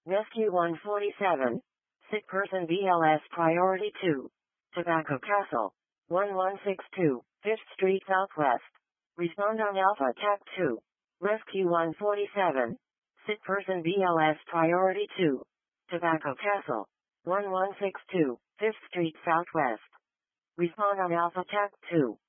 Rescue 147. Sick person BLS priority 2. Tobacco Castle. 1162, 5th Street Southwest. Respond on Alpha TAC 2. Rescue 147. Sick person BLS priority 2. Tobacco Castle. 1162, 5th Street Southwest. Respond on Alpha TAC 2.